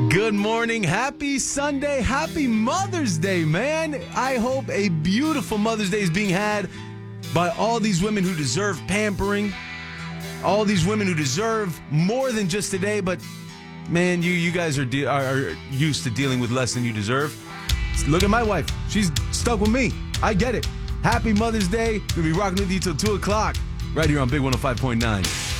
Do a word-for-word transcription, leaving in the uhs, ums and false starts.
Good morning. Happy Sunday. Happy Mother's Day, man. I hope a beautiful Mother's Day is being had by all these women who deserve pampering, all these women who deserve more than just today, but man, you you guys are, de- are, are used to dealing with less than you deserve. Look at my wife. She's stuck with me. I get it. Happy Mother's Day. We'll be rocking with you till two o'clock right here on Big one oh five point nine.